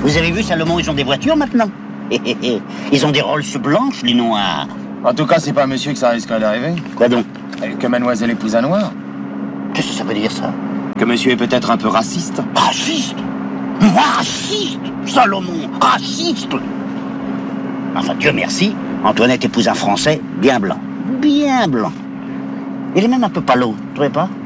Vous avez vu, Salomon, ils ont des voitures maintenant. Ils ont des Rolls blanches, les noirs. En tout cas, c'est pas monsieur que ça risquerait d'arriver. Quoi donc? Que mademoiselle épouse un noir. Qu'est-ce que ça veut dire, ça? Que monsieur est peut-être un peu raciste. Raciste? Moi, raciste? Salomon, raciste? Enfin, Dieu merci, Antoinette épouse un Français bien blanc. Bien blanc. Il est même un peu palo, vous trouvez pas?